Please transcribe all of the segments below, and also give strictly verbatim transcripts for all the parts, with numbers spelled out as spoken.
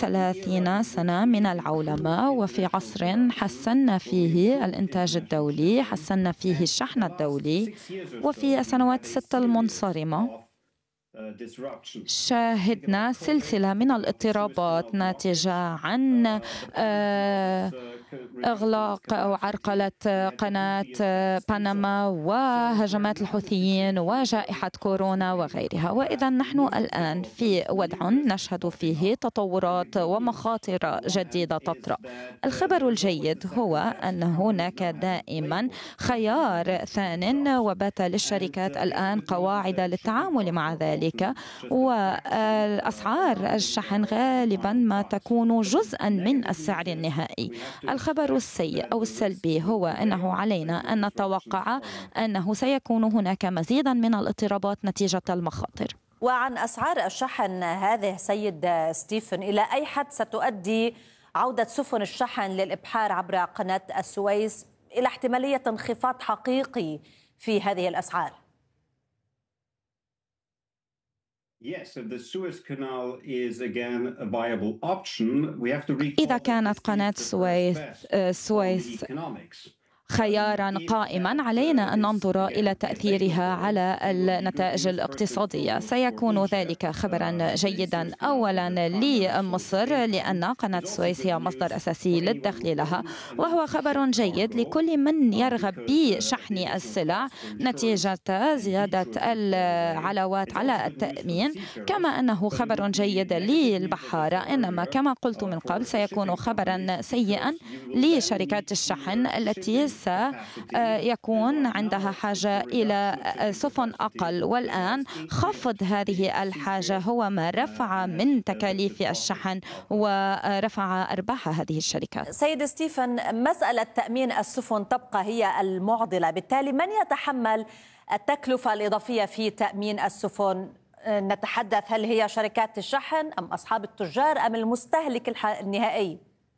ثلاثين سنة من العولمة، وفي عصر حسنا فيه الإنتاج الدولي، حسنا فيه الشحن الدولي، وفي السنوات الست المنصرمة شاهدنا سلسلة من الاضطرابات ناتجة عن إغلاق أو عرقلة قناة بنما وهجمات الحوثيين وجائحة كورونا وغيرها. وإذا نحن الآن في وضع نشهد فيه تطورات ومخاطر جديدة تطرأ. الخبر الجيد هو أن هناك دائما خيار ثان، وبات للشركات الآن قواعد للتعامل مع ذلك، وأسعار الشحن غالبا ما تكون جزءا من السعر النهائي. الخبر السيء أو السلبي هو أنه علينا أن نتوقع أنه سيكون هناك مزيدا من الاضطرابات نتيجة المخاطر. وعن أسعار الشحن هذه سيد ستيفن، إلى أي حد ستؤدي عودة سفن الشحن للإبحار عبر قناة السويس إلى احتمالية انخفاض حقيقي في هذه الأسعار؟ إذا كانت قناة السويس خيارا قائما، علينا أن ننظر إلى تأثيرها على النتائج الاقتصادية. سيكون ذلك خبرا جيدا أولا لمصر، لأن قناة السويس هي مصدر أساسي للدخل لها، وهو خبر جيد لكل من يرغب بشحن السلع نتيجة زيادة العلاوات على التأمين، كما أنه خبر جيد للبحارة. إنما كما قلت من قبل سيكون خبرا سيئا لشركات الشحن التي سيكون عندها حاجة إلى سفن أقل، والآن خفض هذه الحاجة هو ما رفع من تكاليف الشحن ورفع أرباح هذه الشركات. سيد ستيفن، مسألة تأمين السفن تبقى هي المعضلة، بالتالي من يتحمل التكلفة الإضافية في تأمين السفن؟ نتحدث هل هي شركات الشحن أم أصحاب التجار أم المستهلك النهائي؟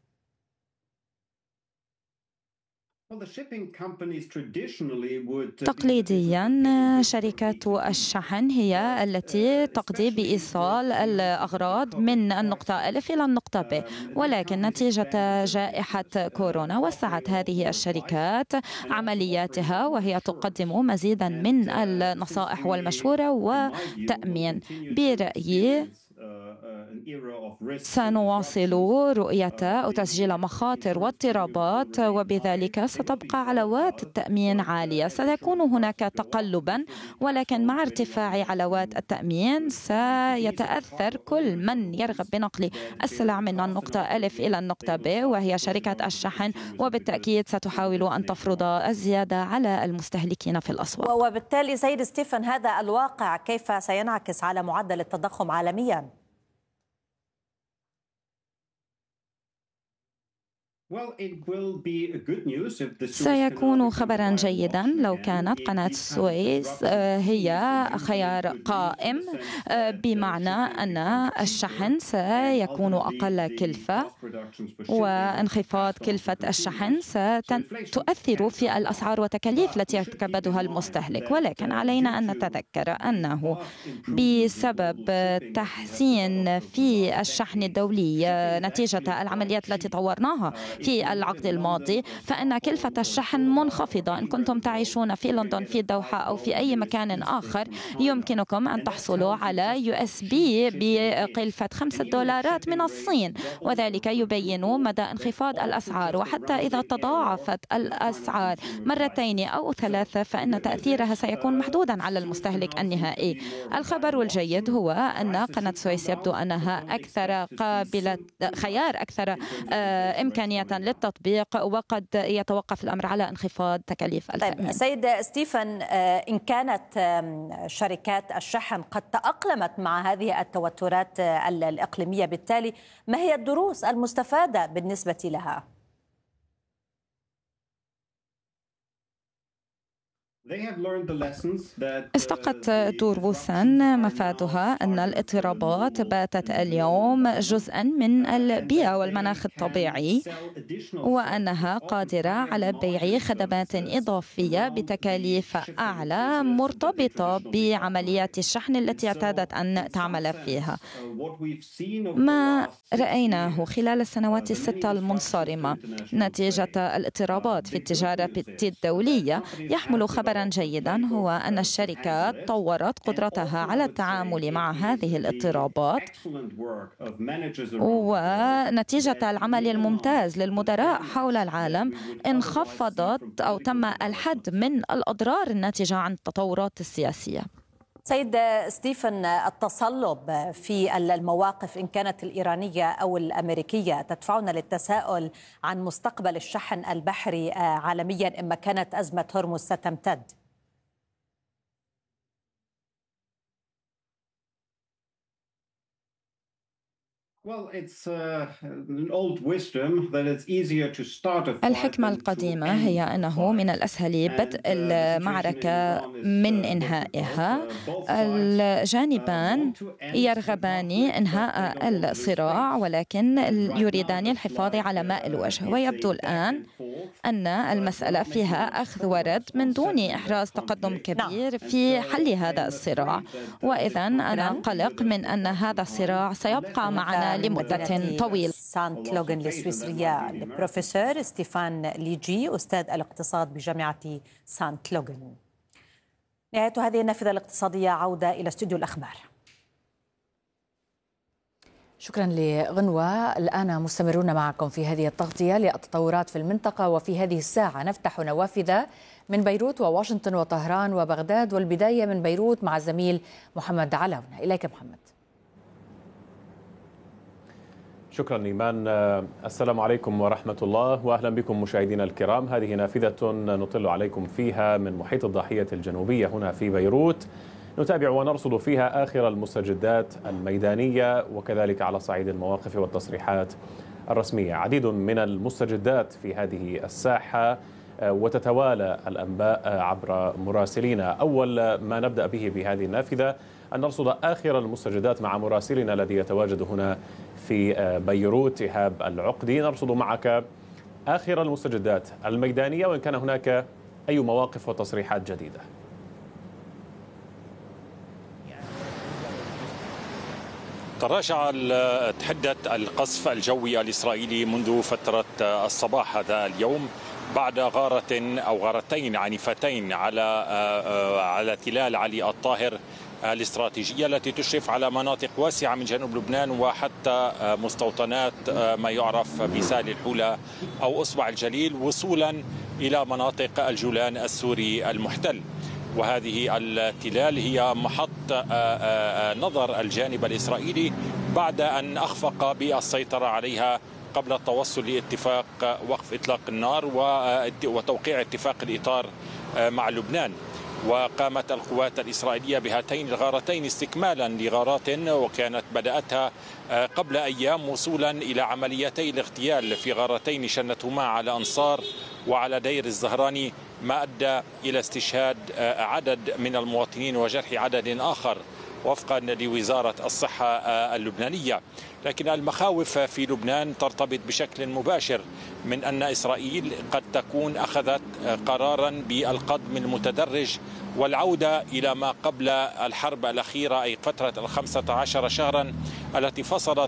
تقليديا شركات الشحن هي التي تقضي بإيصال الأغراض من النقطة ألف إلى النقطة ب، ولكن نتيجة جائحة كورونا وسعت هذه الشركات عملياتها، وهي تقدم مزيدا من النصائح والمشورة وتأمين. برأيي سنواصل رؤية أو تسجيل مخاطر واضطرابات، وبذلك ستبقى علاوات التأمين عالية. سيكون هناك تقلبا، ولكن مع ارتفاع علاوات التأمين سيتأثر كل من يرغب بنقل السلع من النقطة ألف إلى النقطة ب، وهي شركات الشحن، وبالتأكيد ستحاول أن تفرض الزيادة على المستهلكين في الأسواق. وبالتالي سيد ستيفن، هذا الواقع كيف سينعكس على معدل التضخم عالميا؟ سيكون خبرا جيدا لو كانت قناة السويس هي خيار قائم، بمعنى أن الشحن سيكون أقل كلفة، وانخفاض كلفة الشحن ستؤثر في الأسعار والتكاليف التي يتكبدها المستهلك. ولكن علينا أن نتذكر أنه بسبب تحسين في الشحن الدولي نتيجة العمليات التي طورناها في العقد الماضي، فإن كلفة الشحن منخفضة. إن كنتم تعيشون في لندن، في الدوحة أو في أي مكان آخر، يمكنكم أن تحصلوا على يو اس بي بكلفة خمسة دولارات من الصين، وذلك يبين مدى انخفاض الأسعار. وحتى إذا تضاعفت الأسعار مرتين أو ثلاثة فإن تأثيرها سيكون محدودا على المستهلك النهائي. الخبر الجيد هو أن قناة السويس يبدو أنها أكثر قابلة خيار أكثر إمكانية للتطبيق، وقد يتوقف الأمر على انخفاض تكاليف التأمين. طيب سيد ستيفن، إن كانت شركات الشحن قد تأقلمت مع هذه التوترات الإقليمية، بالتالي ما هي الدروس المستفادة بالنسبة لها؟ استقت دور بوسان مفادها أن الاضطرابات باتت اليوم جزءا من البيئة والمناخ الطبيعي، وأنها قادرة على بيع خدمات إضافية بتكاليف أعلى مرتبطة بعمليات الشحن التي اعتادت أن تعمل فيها. ما رأيناه خلال السنوات الستة المنصرمة نتيجة الاضطرابات في التجارة الدولية يحمل خبرا جيدا، هو أن الشركات طورت قدرتها على التعامل مع هذه الاضطرابات، ونتيجة العمل الممتاز للمدراء حول العالم انخفضت أو تم الحد من الأضرار الناتجة عن التطورات السياسية. سيد ستيفن، التصلب في المواقف إن كانت الإيرانية أو الأمريكية تدفعنا للتساؤل عن مستقبل الشحن البحري عالميا إما كانت أزمة هرمز ستمتد. الحكمة القديمة هي أنه من الأسهل بدء المعركة من إنهائها. الجانبان يرغبان إنهاء الصراع ولكن يريدان الحفاظ على ماء الوجه، ويبدو الآن أن المسألة فيها أخذ ورد من دون إحراز تقدم كبير في حل هذا الصراع، وإذا أنا قلق من أن هذا الصراع سيبقى معنا لمدة طويلة. سانت لوغان السويسرية، البروفيسور ستيفان ليجي أستاذ الاقتصاد بجامعة سانت لوغان. نهاية هذه النافذة الاقتصادية، عودة إلى استوديو الأخبار. شكرا لغنوة. الآن مستمرون معكم في هذه التغطية للتطورات في المنطقة، وفي هذه الساعة نفتح نوافذ من بيروت وواشنطن وطهران وبغداد، والبداية من بيروت مع الزميل محمد علاونة. إليك محمد. شكرا إيمان. السلام عليكم ورحمة الله، وأهلا بكم مشاهدينا الكرام. هذه نافذة نطل عليكم فيها من محيط الضاحية الجنوبية هنا في بيروت، نتابع ونرصد فيها آخر المستجدات الميدانية وكذلك على صعيد المواقف والتصريحات الرسمية. عديد من المستجدات في هذه الساحة وتتوالى الأنباء عبر مراسلينا. أول ما نبدأ به بهذه النافذة أن نرصد آخر المستجدات مع مراسلنا الذي يتواجد هنا في بيروت، إيهاب العقدي. نرصد معك آخر المستجدات الميدانية وإن كان هناك أي مواقف وتصريحات جديدة. تراجع حدة القصف الجوي الإسرائيلي منذ فترة الصباح هذا اليوم بعد غارة أو غارتين عنيفتين على على تلال علي الطاهر الاستراتيجية التي تشرف على مناطق واسعة من جنوب لبنان وحتى مستوطنات ما يعرف بسال الحولة أو أصبع الجليل وصولا إلى مناطق الجولان السوري المحتل. وهذه التلال هي محط نظر الجانب الإسرائيلي بعد أن أخفق بالسيطرة عليها قبل التوصل لاتفاق وقف إطلاق النار وتوقيع اتفاق الإطار مع لبنان. وقامت القوات الإسرائيلية بهاتين الغارتين استكمالا لغارات وكانت بدأتها قبل أيام وصولا إلى عمليتي الاغتيال في غارتين شنتهما على أنصار وعلى دير الزهراني، ما أدى إلى استشهاد عدد من المواطنين وجرح عدد آخر وفقا لوزارة الصحة اللبنانية. لكن المخاوف في لبنان ترتبط بشكل مباشر من أن إسرائيل قد تكون أخذت قرارا بالقدم المتدرج والعودة إلى ما قبل الحرب الأخيرة، أي فترة الخمسة عشر شهرا التي فصلت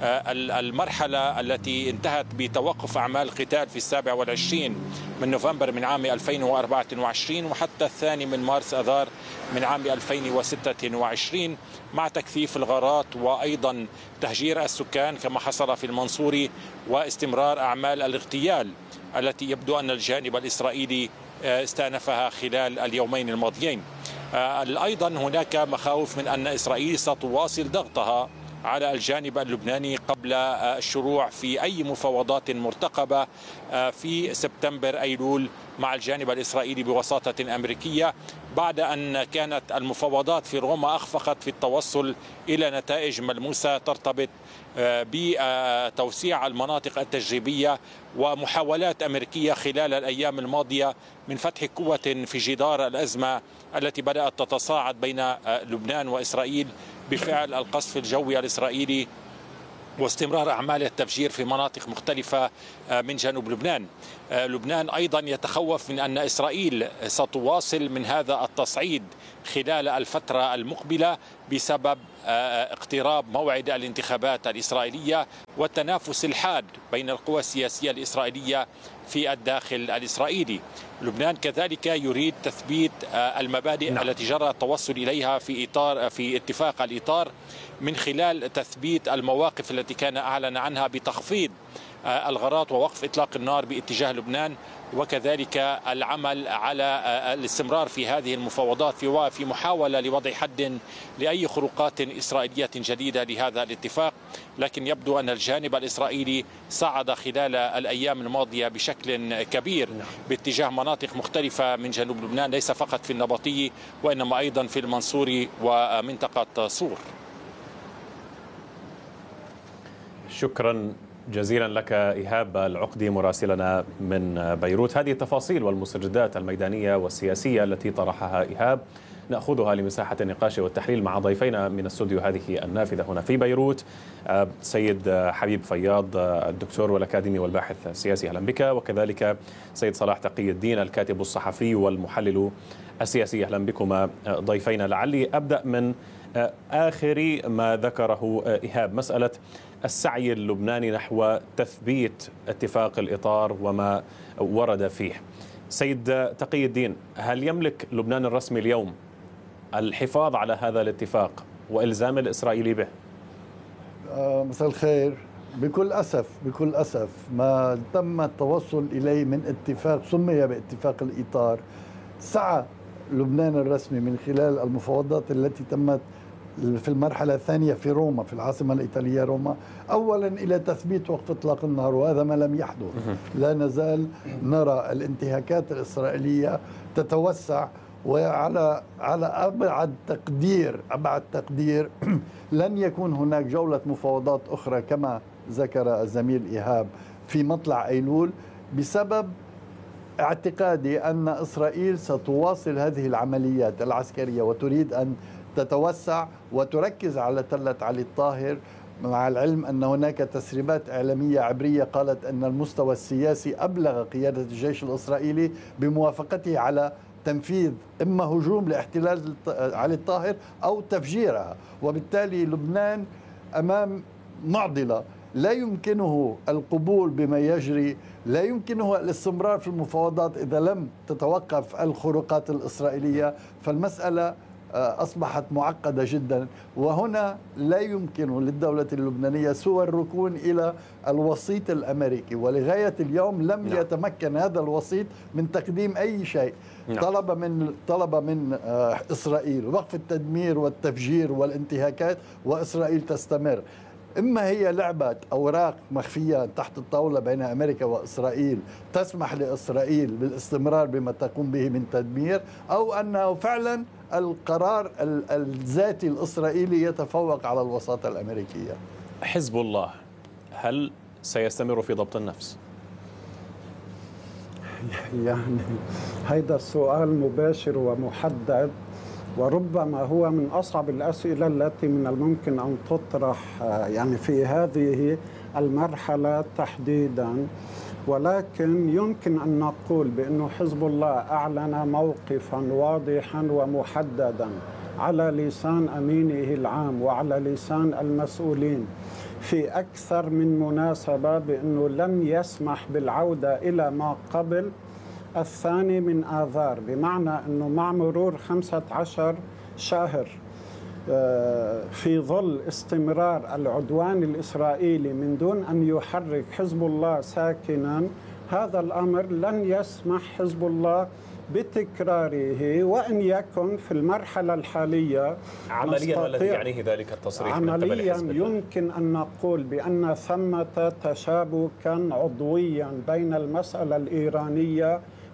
المرحلة التي انتهت بتوقف أعمال القتال في السابع والعشرين من نوفمبر من عام ألفين وأربعة وعشرين وحتى الثاني من مارس أذار من عام ألفين وستة وعشرين، مع تكثيف الغارات وأيضا تهجير السكان كما حصل في المنصوري واستمرار أعمال الاغتيال التي يبدو أن الجانب الإسرائيلي استأنفها خلال اليومين الماضيين. أيضا هناك مخاوف من أن إسرائيل ستواصل ضغطها على الجانب اللبناني قبل الشروع في أي مفاوضات مرتقبة في سبتمبر أيلول مع الجانب الإسرائيلي بوساطة أمريكية، بعد أن كانت المفاوضات في روما أخفقت في التوصل إلى نتائج ملموسة ترتبط بتوسيع المناطق التجريبية ومحاولات أمريكية خلال الأيام الماضية من فتح قوة في جدار الأزمة التي بدأت تتصاعد بين لبنان وإسرائيل بفعل القصف الجوي الإسرائيلي واستمرار أعمال التفجير في مناطق مختلفة من جنوب لبنان. لبنان أيضا يتخوف من أن إسرائيل ستواصل من هذا التصعيد خلال الفترة المقبلة بسبب اقتراب موعد الانتخابات الإسرائيلية والتنافس الحاد بين القوى السياسية الإسرائيلية في الداخل الإسرائيلي. لبنان كذلك يريد تثبيت المبادئ نعم. التي جرى التوصل إليها في إطار في اتفاق الإطار من خلال تثبيت المواقف التي كان أعلن عنها بتخفيض الغارات ووقف إطلاق النار باتجاه لبنان، وكذلك العمل على الاستمرار في هذه المفاوضات في في محاولة لوضع حد لأي خروقات إسرائيلية جديدة لهذا الاتفاق. لكن يبدو أن الجانب الإسرائيلي صعد خلال الأيام الماضية بشكل كبير باتجاه مناطق مختلفة من جنوب لبنان، ليس فقط في النبطي وإنما أيضا في المنصوري ومنطقة صور. شكرا جزيلا لك إيهاب العقدي مراسلنا من بيروت. هذه التفاصيل والمستجدات الميدانية والسياسية التي طرحها إيهاب نأخذها لمساحة النقاش والتحليل مع ضيفينا من استوديو هذه النافذة هنا في بيروت، سيد حبيب فياض الدكتور والأكاديمي والباحث السياسي، أهلا بك، وكذلك سيد صلاح تقي الدين الكاتب الصحفي والمحلل السياسي، أهلا بكما ضيفينا. لعلي أبدأ من آخر ما ذكره إيهاب، مسألة السعي اللبناني نحو تثبيت اتفاق الإطار وما ورد فيه. سيد تقي الدين، هل يملك لبنان الرسمي اليوم الحفاظ على هذا الاتفاق وإلزام الإسرائيلي به؟ آه مساء الخير. بكل أسف بكل أسف ما تم التوصل إليه من اتفاق سمي باتفاق الإطار سعى لبنان الرسمي من خلال المفاوضات التي تمت في المرحلة الثانية في روما، في العاصمة الإيطالية روما، أولا إلى تثبيت وقف إطلاق النار، وهذا ما لم يحدث. لا نزال نرى الانتهاكات الإسرائيلية تتوسع، وعلى على أبعد تقدير أبعد تقدير لن يكون هناك جولة مفاوضات أخرى كما ذكر الزميل إيهاب في مطلع أيلول، بسبب اعتقادي أن إسرائيل ستواصل هذه العمليات العسكرية وتريد أن تتوسع وتركز على تلة علي الطاهر، مع العلم أن هناك تسريبات إعلامية عبرية قالت أن المستوى السياسي أبلغ قيادة الجيش الإسرائيلي بموافقته على تنفيذ إما هجوم لاحتلال علي الطاهر أو تفجيرها. وبالتالي لبنان أمام معضلة، لا يمكنه القبول بما يجري، لا يمكنه الاستمرار في المفاوضات إذا لم تتوقف الخروقات الإسرائيلية. فالمسألة أصبحت معقدة جدا، وهنا لا يمكن للدولة اللبنانية سوى الركون إلى الوسيط الأمريكي، ولغاية اليوم لم نعم. يتمكن هذا الوسيط من تقديم أي شيء. نعم. طلب من طلب من إسرائيل وقف التدمير والتفجير والانتهاكات، وإسرائيل تستمر. إما هي لعبة أوراق مخفية تحت الطاولة بين أمريكا وإسرائيل تسمح لإسرائيل بالاستمرار بما تقوم به من تدمير، أو أنه فعلا القرار الذاتي الإسرائيلي يتفوق على الوساطة الأمريكية. حزب الله هل سيستمر في ضبط النفس؟ يعني هذا السؤال مباشر ومحدد، وربما هو من أصعب الأسئلة التي من الممكن أن تطرح يعني في هذه المرحلة تحديدا. ولكن يمكن أن نقول بأن حزب الله أعلن موقفا واضحا ومحددا على لسان أمينه العام وعلى لسان المسؤولين في أكثر من مناسبة بأنه لن يسمح بالعودة إلى ما قبل الثاني من آذار، بمعنى أنه مع مرور خمسة عشر شهر في ظل استمرار العدوان الإسرائيلي من دون أن يحرك حزب الله ساكنا، هذا الأمر لن يسمح حزب الله بتكراره، وإن يكن في المرحلة الحالية عمليا. والذي يعنيه ذلك التصريح عمليا يمكن أن نقول بأن ثمة تشابكا عضويا بين المسألة الإيرانية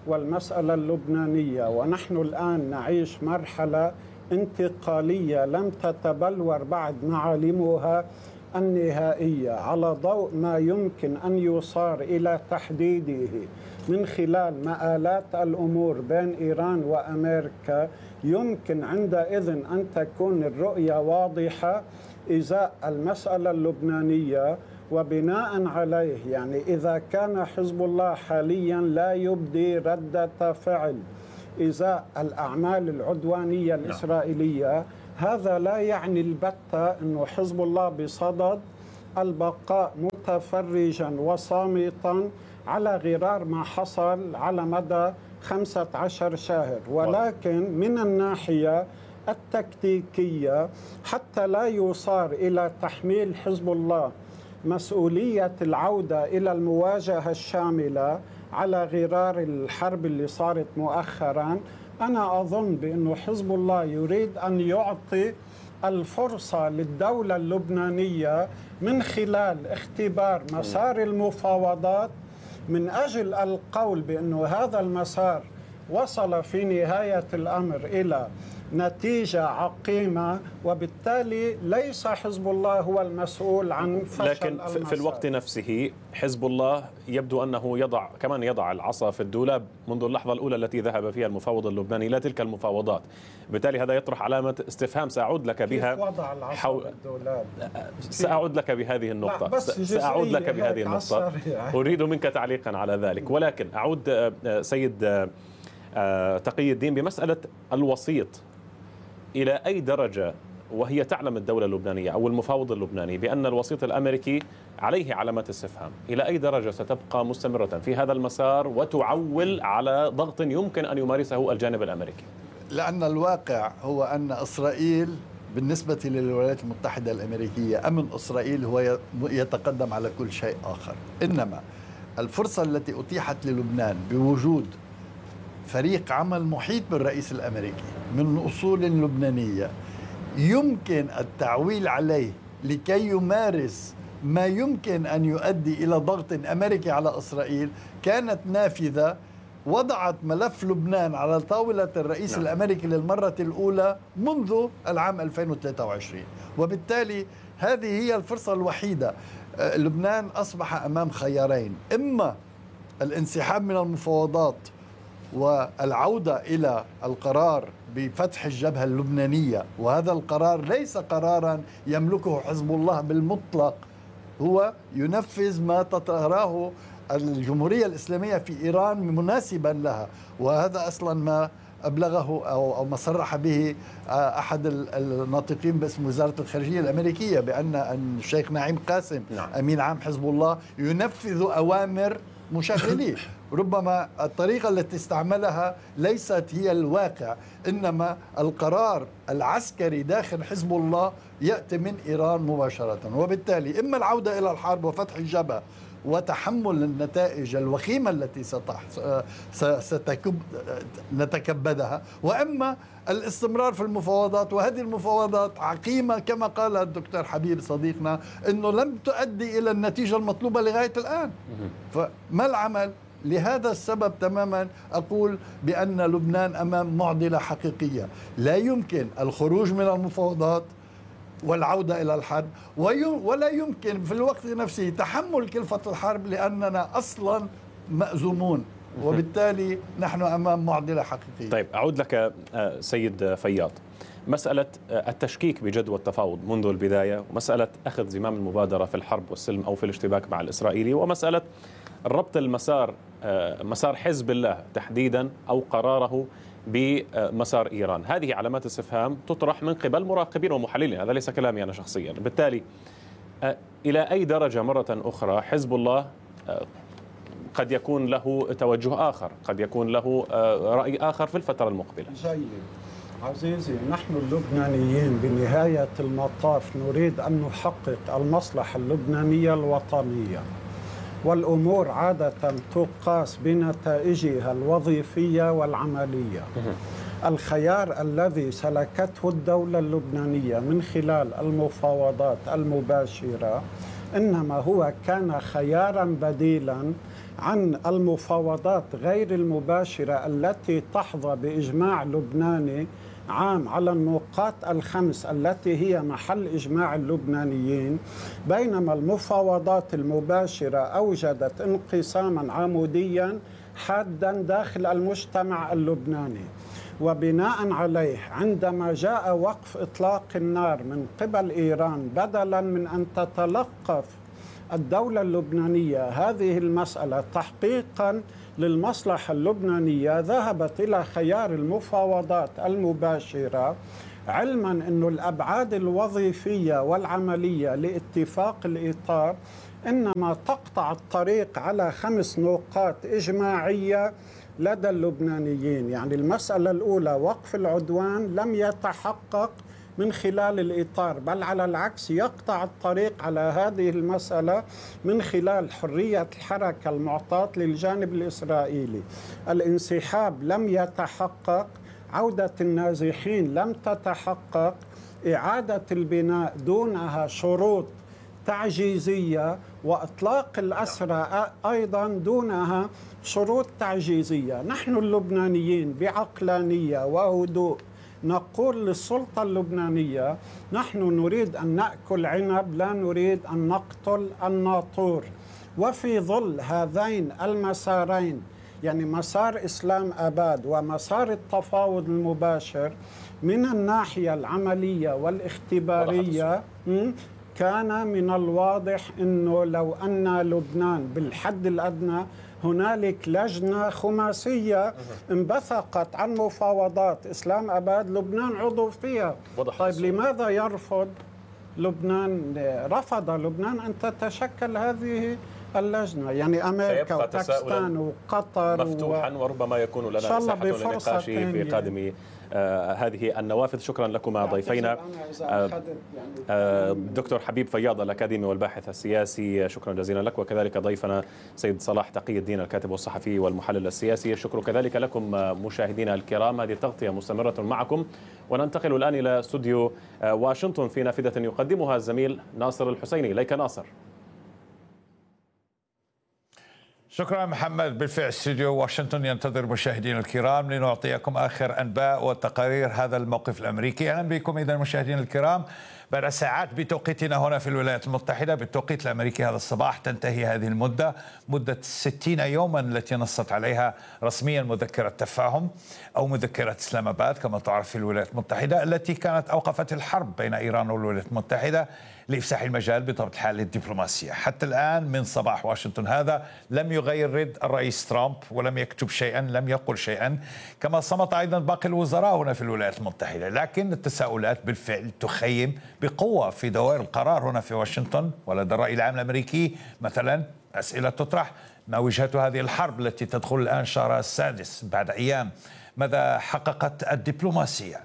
والمسألة اللبنانية، ونحن الآن نعيش مرحلة انتقالية لم تتبلور بعد معالمها النهائية على ضوء ما يمكن أن يصار إلى تحديده من خلال مآلات الأمور بين إيران وأمريكا. يمكن عندئذ أن تكون الرؤية واضحة إزاء المسألة اللبنانية، وبناء عليه يعني إذا كان حزب الله حاليا لا يبدي ردة فعل إزاء الأعمال العدوانية الإسرائيلية، هذا لا يعني البتة أنه حزب الله بصدد البقاء متفرجا وصامتا على غرار ما حصل على مدى خمسة عشر شهر. ولكن من الناحية التكتيكية حتى لا يصار إلى تحميل حزب الله مسؤولية العودة إلى المواجهة الشاملة على غرار الحرب اللي صارت مؤخرا، أنا أظن بأنه حزب الله يريد أن يعطي الفرصة للدولة اللبنانية من خلال اختبار مسار المفاوضات من أجل القول بأنه هذا المسار وصل في نهاية الأمر إلى نتيجة عقيمة، وبالتالي ليس حزب الله هو المسؤول عن فشل لكن المسار. في الوقت نفسه حزب الله يبدو أنه يضع كمان يضع العصا في الدولاب منذ اللحظة الأولى التي ذهب فيها المفاوض اللبناني إلى تلك المفاوضات. بالتالي هذا يطرح علامة استفهام سأعود لك بها. كيف وضع العصا حو... في الدولاب؟ سأعود لك بهذه النقطة سأعود لك بهذه النقطة أريد منك تعليقا على ذلك. ولكن أعود سيد تقي الدين بمسألة الوسيط. إلى أي درجة وهي تعلم الدولة اللبنانية أو المفاوض اللبناني بأن الوسيط الأمريكي عليه علامات استفهام، إلى أي درجة ستبقى مستمرة في هذا المسار وتعول على ضغط يمكن أن يمارسه الجانب الأمريكي؟ لأن الواقع هو أن إسرائيل بالنسبة للولايات المتحدة الأمريكية، أمن إسرائيل هو يتقدم على كل شيء آخر. إنما الفرصة التي أتيحت للبنان بوجود فريق عمل محيط بالرئيس الأمريكي من أصول لبنانية يمكن التعويل عليه لكي يمارس ما يمكن أن يؤدي إلى ضغط أمريكي على إسرائيل كانت نافذة وضعت ملف لبنان على طاولة الرئيس نعم. الأمريكي للمرة الأولى منذ العام ألفين وثلاثة وعشرين. وبالتالي هذه هي الفرصة الوحيدة. لبنان أصبح أمام خيارين: إما الانسحاب من المفاوضات والعودة إلى القرار بفتح الجبهة اللبنانية، وهذا القرار ليس قرارا يملكه حزب الله بالمطلق، هو ينفذ ما تراه الجمهورية الإسلامية في إيران مناسبا لها، وهذا أصلا ما أبلغه أو ما صرح به أحد الناطقين باسم وزارة الخارجية الأمريكية بأن الشيخ نعيم قاسم نعم. أمين عام حزب الله ينفذ أوامر مشغليه. ربما الطريقة التي استعملها ليست هي الواقع، إنما القرار العسكري داخل حزب الله يأتي من إيران مباشرة، وبالتالي إما العودة إلى الحرب وفتح الجبهة وتحمل النتائج الوخيمة التي سنتكبدها، وإما الاستمرار في المفاوضات. وهذه المفاوضات عقيمة كما قال الدكتور حبيب صديقنا أنه لم تؤدي إلى النتيجة المطلوبة لغاية الآن. فما العمل؟ لهذا السبب تماما أقول بأن لبنان أمام معضلة حقيقية، لا يمكن الخروج من المفاوضات والعودة إلى الحرب، ولا يمكن في الوقت نفسه تحمل كلفة الحرب لأننا أصلا مأزومون، وبالتالي نحن أمام معضلة حقيقية. طيب أعود لك سيد فياض. مسألة التشكيك بجدوى التفاوض منذ البداية، ومسألة أخذ زمام المبادرة في الحرب والسلم أو في الاشتباك مع الإسرائيلي، ومسألة ربط المسار مسار حزب الله تحديدا أو قراره بمسار إيران. هذه علامات استفهام تطرح من قبل مراقبين ومحللين، هذا ليس كلامي أنا شخصيا. بالتالي إلى أي درجة مرة أخرى حزب الله قد يكون له توجه آخر، قد يكون له رأي آخر في الفترة المقبلة؟ جيد عزيزي، نحن اللبنانيين بنهاية المطاف نريد أن نحقق المصلحة اللبنانية الوطنية، والأمور عادة تقاس بنتائجها الوظيفية والعملية. الخيار الذي سلكته الدولة اللبنانية من خلال المفاوضات المباشرة إنما هو كان خيارا بديلا عن المفاوضات غير المباشرة التي تحظى بإجماع لبناني عام على النقاط الخمس التي هي محل إجماع اللبنانيين، بينما المفاوضات المباشرة أوجدت انقساما عموديا حادا داخل المجتمع اللبناني. وبناء عليه عندما جاء وقف إطلاق النار من قبل إيران، بدلا من أن تتلقف الدولة اللبنانية هذه المسألة تحقيقا للمصلحة اللبنانية، ذهبت إلى خيار المفاوضات المباشرة، علما أن الأبعاد الوظيفية والعملية لاتفاق الإطار إنما تقطع الطريق على خمس نقاط إجماعية لدى اللبنانيين. يعني المسألة الأولى وقف العدوان لم يتحقق من خلال الإطار، بل على العكس يقطع الطريق على هذه المسألة من خلال حرية الحركة المعطاة للجانب الإسرائيلي. الانسحاب لم يتحقق، عودة النازحين لم تتحقق، إعادة البناء دونها شروط تعجيزية، وإطلاق الأسرى أيضا دونها شروط تعجيزية. نحن اللبنانيين بعقلانية وهدوء نقول للسلطة اللبنانية نحن نريد أن نأكل عنب، لا نريد أن نقتل الناطور. وفي ظل هذين المسارين، يعني مسار إسلام أباد ومسار التفاوض المباشر، من الناحية العملية والاختبارية كان من الواضح أنه لو أن لبنان بالحد الأدنى هنالك لجنة خماسية انبثقت عن مفاوضات إسلام أباد، لبنان عضو فيها. طيب لماذا يرفض لبنان رفض لبنان أن تتشكل هذه اللجنة؟ يعني أمريكا وباكستان وقطر مفتوحا و... وربما يكون لنا مساحة للنقاش في قادم آه هذه النوافذ. شكرا لكما ضيفينا آه آه دكتور حبيب فياض الأكاديمي والباحث السياسي، شكرا جزيلا لك، وكذلك ضيفنا سيد صلاح تقي الدين الكاتب والصحفي والمحلل السياسي. الشكر كذلك لكم مشاهدينا الكرام. هذه التغطية مستمرة معكم، وننتقل الآن إلى استوديو آه واشنطن في نافذة يقدمها الزميل ناصر الحسيني. إليك ناصر. شكرا محمد. بالفعل استوديو واشنطن ينتظر مشاهدينا الكرام لنعطيكم آخر أنباء وتقارير هذا الموقف الأمريكي. أهلا بكم إذا مشاهدينا الكرام. بعد ساعات بتوقيتنا هنا في الولايات المتحدة، بالتوقيت الأمريكي هذا الصباح تنتهي هذه المدة، مدة ستين يوما التي نصت عليها رسميا مذكرة تفاهم أو مذكرة إسلام أباد كما تعرف في الولايات المتحدة، التي كانت أوقفت الحرب بين إيران والولايات المتحدة لإفساح المجال بطبيعة الحال للدبلوماسية. حتى الآن من صباح واشنطن هذا لم يغير رد الرئيس ترامب، ولم يكتب شيئا، لم يقل شيئا، كما صمت أيضا باقي الوزراء هنا في الولايات المتحدة. لكن التساؤلات بالفعل تخيم بقوة في دوائر القرار هنا في واشنطن ولدى الرأي العام الأمريكي. مثلا أسئلة تطرح: ما وجهة هذه الحرب التي تدخل الآن شهرها السادس بعد أيام؟ ماذا حققت الدبلوماسية؟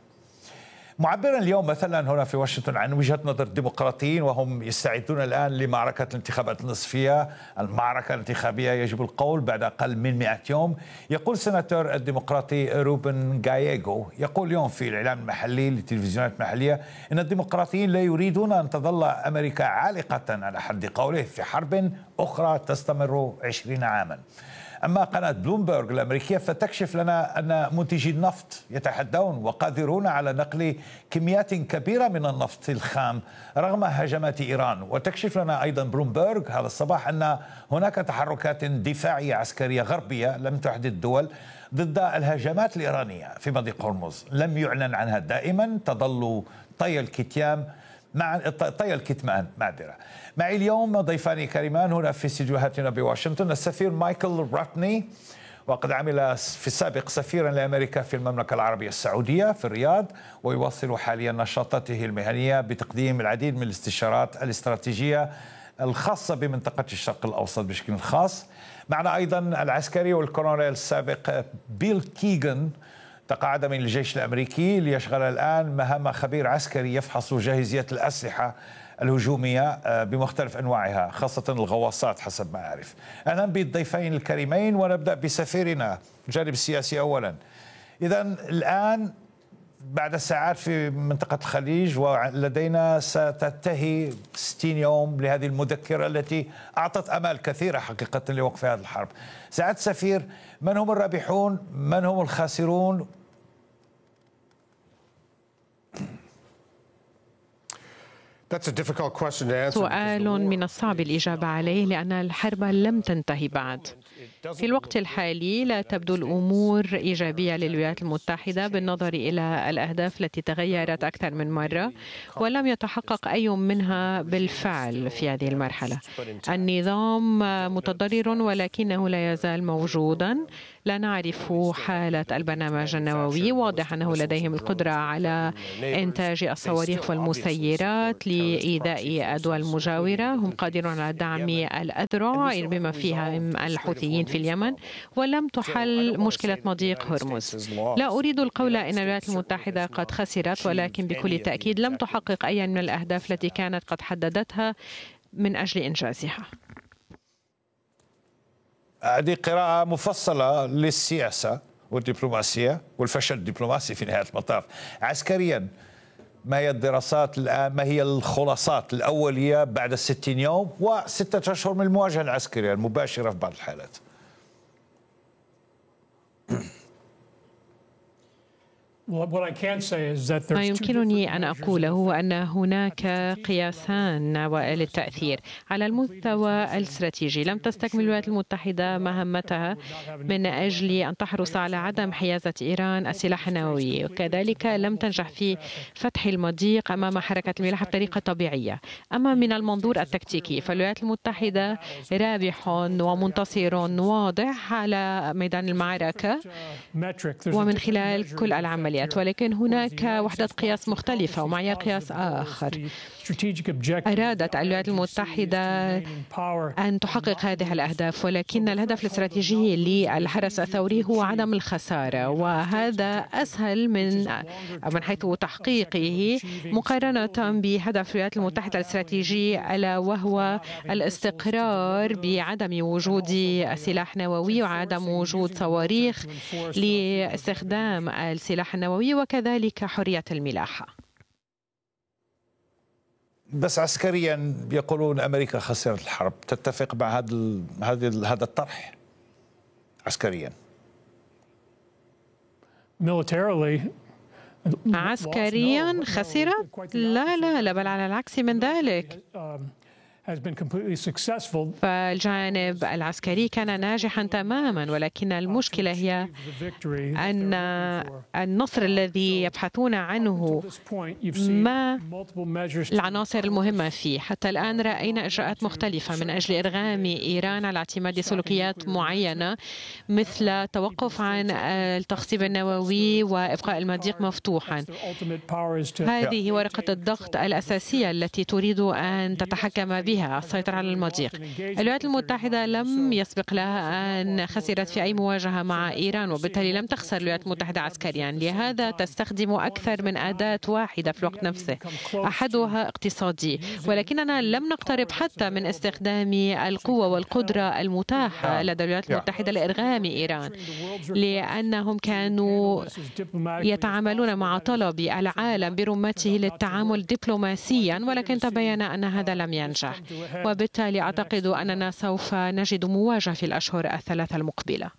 معبرا اليوم مثلا هنا في واشنطن عن وجهة نظر الديمقراطيين، وهم يستعدون الآن لمعركة الانتخابات النصفية، المعركة الانتخابية يجب القول بعد أقل من مئة يوم. يقول سناتور الديمقراطي روبن غاييغو، يقول اليوم في الإعلام المحلي للتلفزيونات المحلية إن الديمقراطيين لا يريدون أن تظل أمريكا عالقة على حد قوله في حرب أخرى تستمر عشرين عاما. أما قناة بلومبرغ الأمريكية فتكشف لنا أن منتجي النفط يتحدون وقادرون على نقل كميات كبيرة من النفط الخام رغم هجمات إيران. وتكشف لنا أيضا بلومبرغ هذا الصباح أن هناك تحركات دفاعية عسكرية غربية لم تحدث الدول ضد الهجمات الإيرانية في مضيق هرمز، لم يعلن عنها، دائما تظل طي الكتيام مع طي الكتمان معذرة. معي اليوم ضيفان كريمان هنا في استديوهاتنا بواشنطن: السفير مايكل راتني، وقد عمل في السابق سفيرا لأمريكا في المملكة العربية السعودية في الرياض، ويواصل حاليا نشاطاته المهنية بتقديم العديد من الاستشارات الاستراتيجية الخاصة بمنطقة الشرق الأوسط بشكل خاص. معنا أيضا العسكري والكولونيل السابق بيل كيغان، تقاعد من الجيش الأمريكي ليشغل الآن مهام خبير عسكري يفحص جاهزية الأسلحة الهجومية بمختلف أنواعها، خاصة الغواصات حسب ما أعرف. أهلا بالضيفين الكريمين، ونبدأ بسفيرنا الجانب السياسي أولا. إذن الآن بعد ساعات في منطقة الخليج، ولدينا ستنتهي ستين يوم لهذه المذكرة التي أعطت أمال كثيرة حقيقة لوقف هذه الحرب. سعادة السفير، من هم الرابحون؟ من هم الخاسرون؟ سؤال من الصعب الإجابة عليه لأن الحرب لم تنتهي بعد. في الوقت الحالي لا تبدو الأمور إيجابية للولايات المتحدة بالنظر إلى الأهداف التي تغيرت أكثر من مرة ولم يتحقق أي منها بالفعل في هذه المرحلة. النظام متضرر ولكنه لا يزال موجودا. لا نعرف حالة البرنامج النووي. واضح أنه لديهم القدرة على إنتاج الصواريخ والمسيرات لإيذاء الدول المجاورة. هم قادرون على دعم الأذرع بما فيهم الحوثيين في اليمن، ولم تحل مشكلة مضيق هرمز. لا أريد القول إن الولايات المتحدة قد خسرت، ولكن بكل تأكيد لم تحقق أي من الأهداف التي كانت قد حددتها من أجل إنجازها. هذه قراءة مفصلة للسياسة والدبلوماسية والفشل الدبلوماسي في نهاية المطاف. عسكريا، ما هي الدراسات الآن؟ ما هي الخلاصات الأولية بعد ستين يوم وستة أشهر من المواجهة العسكرية المباشرة في بعض الحالات؟ ما يمكنني أن أقوله هو أن هناك قياسان للتأثير. على المستوى الاستراتيجي، لم تستكمل الولايات المتحدة مهمتها من أجل أن تحرص على عدم حيازة إيران السلاح النووي، وكذلك لم تنجح في فتح المضيق أمام حركة الملاحة بطريقة طبيعية. أما من المنظور التكتيكي فالولايات المتحدة رابح ومنتصر واضح على ميدان المعركة ومن خلال كل العمليات، ولكن هناك وحدة قياس مختلفة ومعيار قياس آخر. أرادت الولايات المتحدة أن تحقق هذه الأهداف، ولكن الهدف الاستراتيجي للحرس الثوري هو عدم الخسارة، وهذا أسهل من من حيث تحقيقه مقارنة بهدف الولايات المتحدة الاستراتيجي، ألا وهو الاستقرار بعدم وجود سلاح نووي وعدم وجود صواريخ لاستخدام السلاح النووي وكذلك حرية الملاحة. بس عسكريا يقولون أمريكا خسرت الحرب، تتفق مع هذا هذا الطرح عسكريا؟ عسكريا خسرت؟ لا لا لا، بل على العكس من ذلك. فالجانب العسكري كان ناجحا تماما، ولكن المشكلة هي أن النصر الذي يبحثون عنه ما العناصر المهمة فيه. حتى الآن رأينا إجراءات مختلفة من أجل إرغام إيران على اعتماد سلوكيات معينة، مثل التوقف عن التخصيب النووي وإبقاء المضيق مفتوحا. هذه ورقة الضغط الأساسية التي تريد أن تتحكم بها السيطرة على المضيق. الولايات المتحدة لم يسبق لها أن خسرت في أي مواجهة مع إيران، وبالتالي لم تخسر الولايات المتحدة عسكريا. لهذا تستخدم أكثر من أداة واحدة في الوقت نفسه، أحدها اقتصادي، ولكننا لم نقترب حتى من استخدام القوة والقدرة المتاحة لدى الولايات المتحدة لإرغام إيران، لأنهم كانوا يتعاملون مع طلب العالم برمته للتعامل دبلوماسيا، ولكن تبين أن هذا لم ينجح، وبالتالي أعتقد أننا سوف نجد مواجهة في الأشهر الثلاثة المقبلة.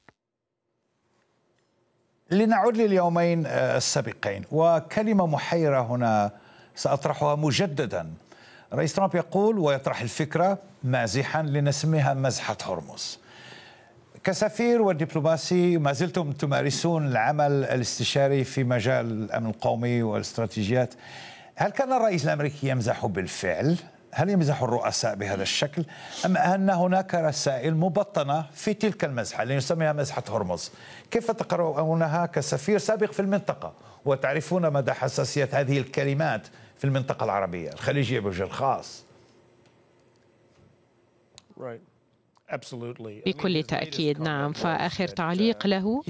لنعود لليومين السابقين وكلمة محيرة هنا سأطرحها مجددا. رئيس ترامب يقول ويطرح الفكرة مازحا لنسميها مزحة هرمز. كسفير ودبلوماسي ما زلتم تمارسون العمل الاستشاري في مجال الأمن القومي والاستراتيجيات. هل كان الرئيس الأمريكي يمزح بالفعل؟ هل يمزح الرؤساء بهذا الشكل؟ أم أن هناك رسائل مبطنة في تلك المزحة اللي نسميها مزحة هرمز؟ كيف تقرؤونها كسفير سابق في المنطقة وتعرفون مدى حساسية هذه الكلمات في المنطقة العربية الخليجية بوجه الخاص؟ بكل تأكيد. نعم. فآخر تعليق له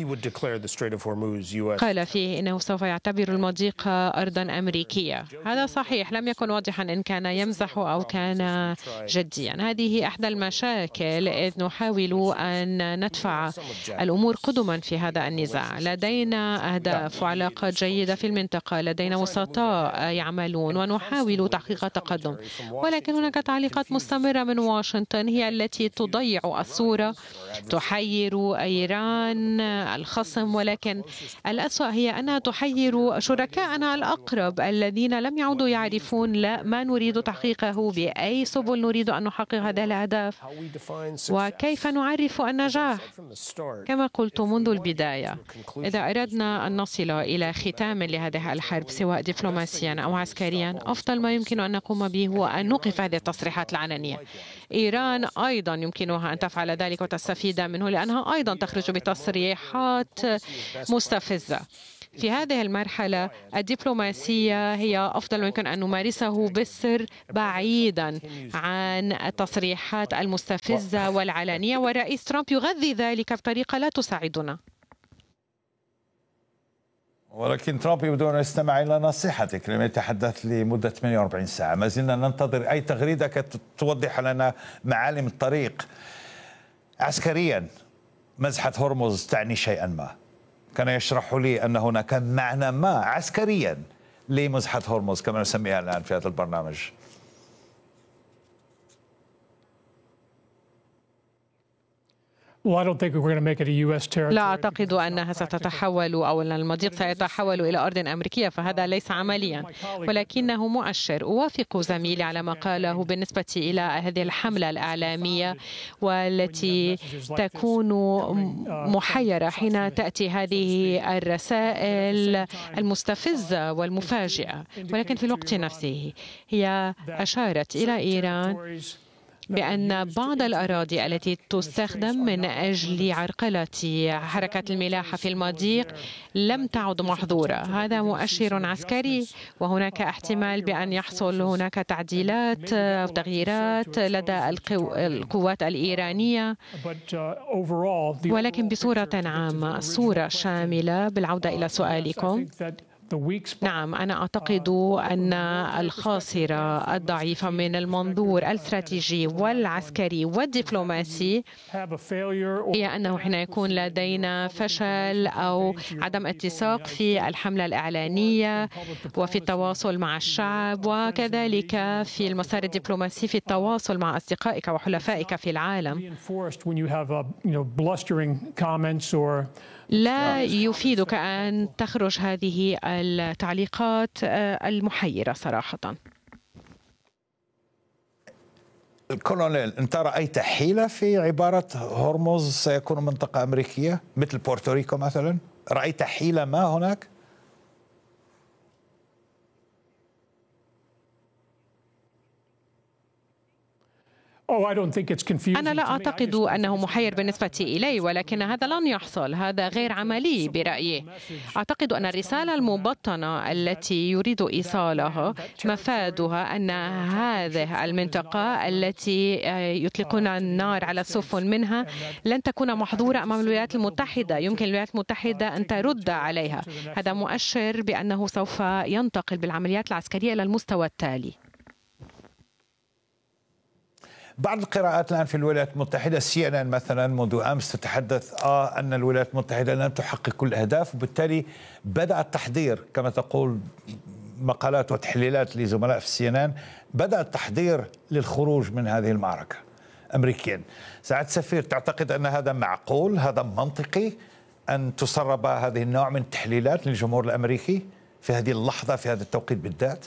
قال فيه إنه سوف يعتبر المضيق أرضا أمريكية. هذا صحيح، لم يكن واضحا إن كان يمزح أو كان جديا. هذه إحدى المشاكل، إذ نحاول أن ندفع الأمور قدما في هذا النزاع. لدينا أهداف وعلاقات جيدة في المنطقة، لدينا وسطاء يعملون ونحاول تحقيق تقدم، ولكن هناك تعليقات مستمرة من واشنطن هي التي تضيع الصورة، تحير إيران الخصم، ولكن الأسوأ هي أنها تحير شركائنا الأقرب الذين لم يعودوا يعرفون لا ما نريد تحقيقه، بأي سبل نريد أن نحقق هذه الأهداف، وكيف نعرف النجاح. كما قلت منذ البداية، إذا أردنا أن نصل إلى ختام لهذه الحرب سواء دبلوماسيا أو عسكريا، أفضل ما يمكن أن نقوم به هو أن نوقف هذه التصريحات العلنية. إيران أيضا يمكنها أن تفعل ذلك وتستفيد منه، لأنها أيضا تخرج بتصريحات مستفزة. في هذه المرحلة الدبلوماسية هي أفضل ما يمكن أن نمارسه بالسر بعيدا عن التصريحات المستفزة والعلنية، والرئيس ترامب يغذي ذلك بطريقة لا تساعدنا. ولكن ترامب يبدو أن يستمع إلى نصيحتك، لم يتحدث لمدة ثمانية وأربعين ساعة. ما زلنا ننتظر أي تغريدة توضح لنا معالم الطريق. عسكريا مزحة هرمز تعني شيئا ما. كان يشرح لي أن هناك معنى ما عسكريا لمزحة هرمز كما نسميها الآن في هذا البرنامج. لا أعتقد أنها ستتحول أو أن المضيق سيتحول إلى أرض أمريكية، فهذا ليس عمليا، ولكنه مؤشر. أوافق زميلي على ما قاله بالنسبة إلى هذه الحملة الإعلامية، والتي تكون محيرة حين تأتي هذه الرسائل المستفزة والمفاجئة، ولكن في الوقت نفسه هي أشارت إلى إيران بأن بعض الأراضي التي تستخدم من أجل عرقلة حركة الملاحة في المضيق لم تعد محظورة. هذا مؤشر عسكري، وهناك احتمال بأن يحصل هناك تعديلات أو تغييرات لدى القوات الإيرانية، ولكن بصورة عامة، صورة شاملة. بالعودة إلى سؤالكم، نعم، أنا أعتقد أن الخاسرة الضعيفة من المنظور الاستراتيجي والعسكري والدبلوماسي هي أنه حين يكون لدينا فشل أو عدم اتساق في الحملة الإعلانية وفي التواصل مع الشعب، وكذلك في المسار الدبلوماسي في التواصل مع أصدقائك وحلفائك في العالم، لا يفيدك أن تخرج هذه التعليقات المحيرة صراحة. الكولونيل، أنت رأيت حيلة في عبارة هرمز سيكون منطقة أمريكية مثل بورتوريكو مثلا؟ رأيت حيلة ما هناك؟ أنا لا أعتقد أنه محير بالنسبة إلي، ولكن هذا لن يحصل، هذا غير عملي برأيي. أعتقد أن الرسالة المبطنة التي يريد إيصالها مفادها أن هذه المنطقة التي يطلقون النار على السفن منها لن تكون محظورة أمام الولايات المتحدة، يمكن الولايات المتحدة أن ترد عليها. هذا مؤشر بأنه سوف ينتقل بالعمليات العسكرية إلى المستوى التالي. بعض القراءات الآن في الولايات المتحدة، سي ان ان مثلا منذ أمس تتحدث آه أن الولايات المتحدة لن تحقق كل الأهداف، وبالتالي بدأ التحضير كما تقول مقالات وتحليلات لزملاء في السي ان ان، بدأ التحضير للخروج من هذه المعركة أمريكيا. سعادة السفير، تعتقد أن هذا معقول، هذا منطقي أن تسرب هذه النوع من التحليلات للجمهور الأمريكي في هذه اللحظة في هذا التوقيت بالذات؟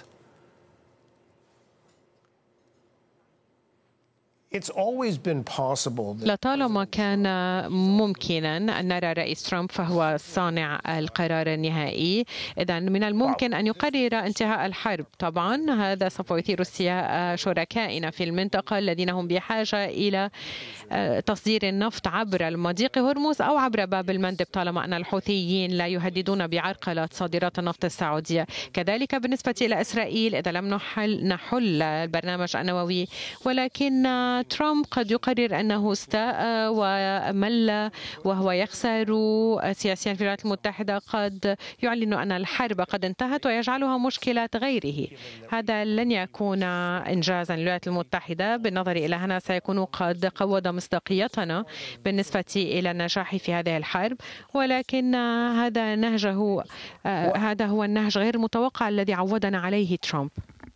لطالما كان ممكنا أن نرى رئيس ترامب فهو صانع القرار النهائي، إذا من الممكن أن يقرر انتهاء الحرب. طبعا هذا سوف يثير استياء شركائنا في المنطقة الذين هم بحاجة إلى تصدير النفط عبر المضيق هرمز أو عبر باب المندب، طالما أن الحوثيين لا يهددون بعرقلة صادرات النفط السعودية. كذلك بالنسبة إلى إسرائيل، إذا لم نحل, نحل البرنامج النووي، ولكن ترامب قد يقرر أنه استاء ومل وهو يخسر سياسيا في الولايات المتحدة، قد يعلن أن الحرب قد انتهت ويجعلها مشكلة غيره. هذا لن يكون إنجازا للولايات المتحدة. بالنظر إلى هنا سيكون قد قوض مصداقيتنا بالنسبة إلى النجاح في هذه الحرب، ولكن هذا نهجه هذا هو النهج غير المتوقع الذي عودنا عليه ترامب.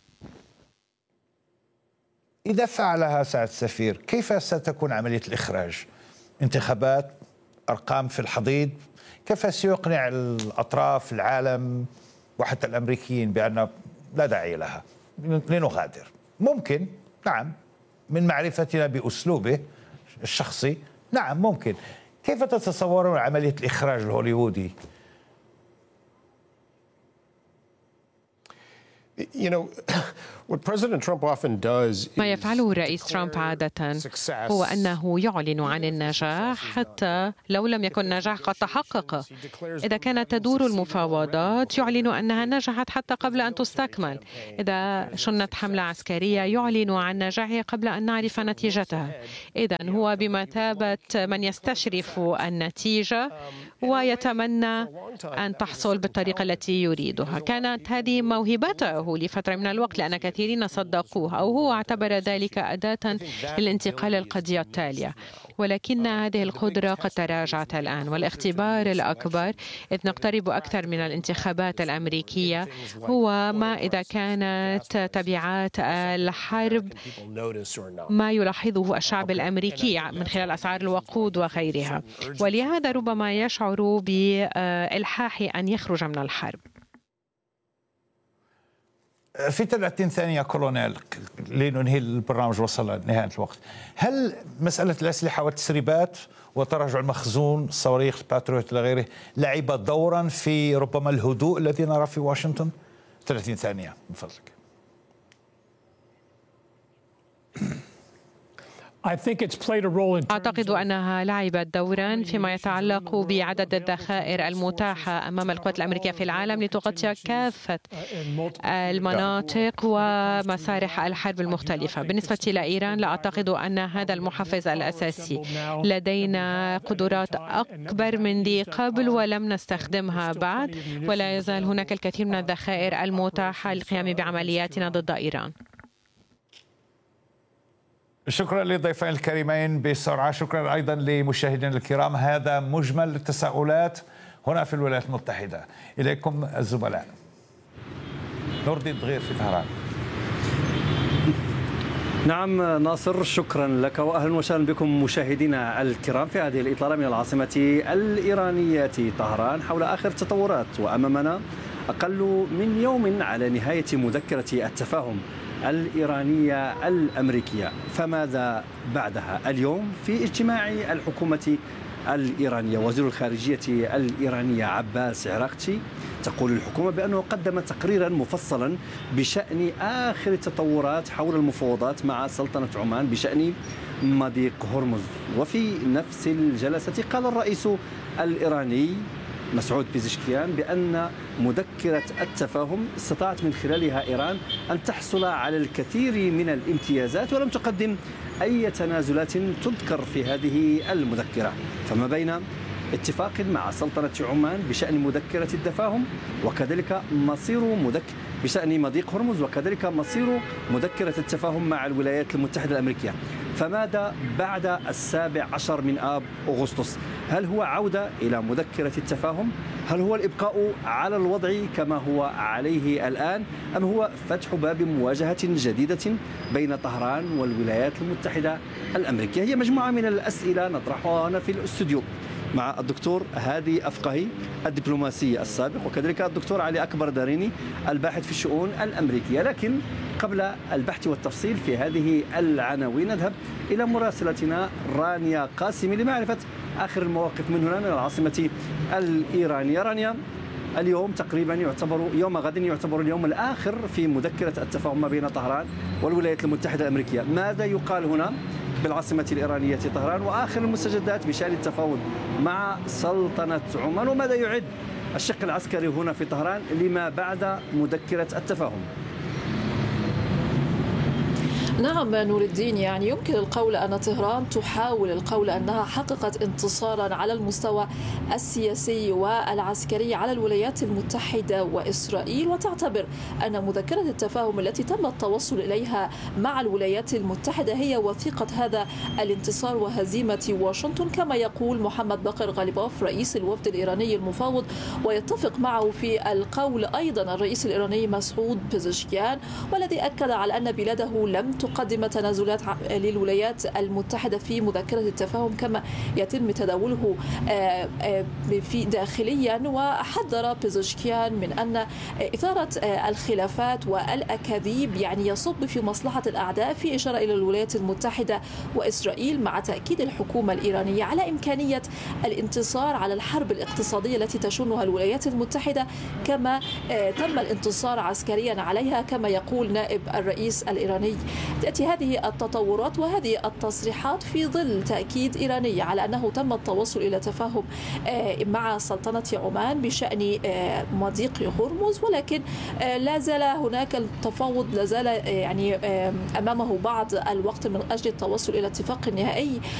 إذا فعلها سعادة السفير، كيف ستكون عملية الإخراج؟ انتخابات، أرقام في الحضيض، كيف سيقنع الأطراف العالم وحتى الأمريكيين بأن لا داعي لها لنغادر؟ ممكن، نعم، من معرفتنا بأسلوبه الشخصي، نعم ممكن. كيف تتصورون عملية الإخراج الهوليوودي؟ ما يفعله الرئيس ترامب عادة هو أنه يعلن عن النجاح حتى لو لم يكن النجاح قد تحقق. إذا كانت تدور المفاوضات يعلن أنها نجحت حتى قبل أن تستكمل. إذا شنت حملة عسكرية يعلن عن نجاحه قبل أن نعرف نتيجتها. إذن هو بمثابة من يستشرف النتيجة ويتمنى أن تحصل بالطريقة التي يريدها. كانت هذه موهبته لفترة من الوقت لأن كثيرين صدقوه، أو هو اعتبر ذلك أداة للانتقال للقضية التالية. ولكن هذه القدرة قد تراجعت الآن، والاختبار الأكبر إذ نقترب أكثر من الانتخابات الأمريكية هو ما إذا كانت تبعات الحرب ما يلاحظه الشعب الأمريكي من خلال أسعار الوقود وغيرها، ولهذا ربما يشعر بإلحاح أن يخرج من الحرب. في ثلاثين ثانية كولونيل لننهي البرنامج، وصل نهاية الوقت. هل مسألة الأسلحة والتسريبات وتراجع المخزون، الصواريخ، الباتريوت إلى غيره، لعب دورا في ربما الهدوء الذي نرى في واشنطن؟ ثلاثين ثانية من فضلك. أعتقد أنها لعبت دورا فيما يتعلق بعدد الذخائر المتاحة أمام القوات الأمريكية في العالم لتغطي كافة المناطق ومسارح الحرب المختلفة. بالنسبة لإيران لا أعتقد أن هذا المحفز الأساسي. لدينا قدرات أكبر من ذي قبل ولم نستخدمها بعد، ولا يزال هناك الكثير من الذخائر المتاحة للقيام بعملياتنا ضد إيران. شكرا لضيفين الكريمين بسرعة. شكرا أيضا لمشاهدينا الكرام. هذا مجمل التساؤلات هنا في الولايات المتحدة. إليكم الزملاء. نور الدين دغير في طهران. نعم ناصر، شكرا لك وأهلا وسهلا بكم مشاهدينا الكرام في هذه الإطالة من العاصمة الإيرانية طهران حول آخر التطورات، وأمامنا أقل من يوم على نهاية مذكرة التفاهم الإيرانية الأمريكية. فماذا بعدها؟ اليوم في اجتماع الحكومة الإيرانية وزير الخارجية الإيرانية عباس عراقتي تقول الحكومة بأنه قدم تقريرا مفصلا بشأن آخر التطورات حول المفاوضات مع سلطنة عمان بشأن مضيق هرمز. وفي نفس الجلسة قال الرئيس الإيراني مسعود بيزشكيان بأن مذكرة التفاهم استطاعت من خلالها إيران أن تحصل على الكثير من الامتيازات ولم تقدم أي تنازلات تذكر في هذه المذكرة. فما بين اتفاق مع سلطنة عمان بشأن مذكرة التفاهم وكذلك مصير مذكر بشأن مضيق هرمز وكذلك مصير مذكرة التفاهم مع الولايات المتحدة الأمريكية. فماذا بعد السابع عشر من آب أغسطس؟ هل هو عودة إلى مذكرة التفاهم؟ هل هو الإبقاء على الوضع كما هو عليه الآن؟ أم هو فتح باب مواجهة جديدة بين طهران والولايات المتحدة الأمريكية؟ هي مجموعة من الأسئلة نطرحها هنا في الاستوديو مع الدكتور هادي أفقهي الدبلوماسي السابق وكذلك الدكتور علي أكبر داريني الباحث في الشؤون الأمريكية. لكن قبل البحث والتفصيل في هذه العناوين نذهب إلى مراسلتنا رانيا قاسمي لمعرفة آخر المواقف من هنا من العاصمة الإيرانية. رانيا، اليوم تقريبا يعتبر يوم غد يعتبر اليوم الآخر في مذكرة التفاهم ما بين طهران والولايات المتحدة الأمريكية. ماذا يقال هنا بالعاصمة الإيرانية طهران وآخر المستجدات بشأن التفاوض مع سلطنة عمان، وماذا يعد الشق العسكري هنا في طهران لما بعد مذكرة التفاهم؟ نعم نور الدين، يعني يمكن القول أن طهران تحاول القول أنها حققت انتصارا على المستوى السياسي والعسكري على الولايات المتحدة وإسرائيل، وتعتبر أن مذكرة التفاهم التي تم التوصل إليها مع الولايات المتحدة هي وثيقة هذا الانتصار وهزيمة واشنطن، كما يقول محمد باقر غالباف رئيس الوفد الإيراني المفاوض. ويتفق معه في القول أيضا الرئيس الإيراني مسعود بيزشكيان، والذي أكد على أن بلاده لم تقدم تنازلات للولايات المتحدة في مذكرة التفاهم كما يتم تداوله في داخليا. وحذر بيزشكيان من أن إثارة الخلافات والأكاذيب يعني يصب في مصلحة الأعداء، في إشارة إلى الولايات المتحدة وإسرائيل، مع تأكيد الحكومة الإيرانية على إمكانية الانتصار على الحرب الاقتصادية التي تشنها الولايات المتحدة، كما تم الانتصار عسكريا عليها كما يقول نائب الرئيس الإيراني. تأتي هذه التطورات وهذه التصريحات في ظل تأكيد إيراني على أنه تم التوصل إلى تفاهم مع سلطنة عمان بشأن مضيق هرمز، ولكن لا زال هناك التفاوض، لا زال يعني أمامه بعض الوقت من أجل التوصل إلى اتفاق نهائي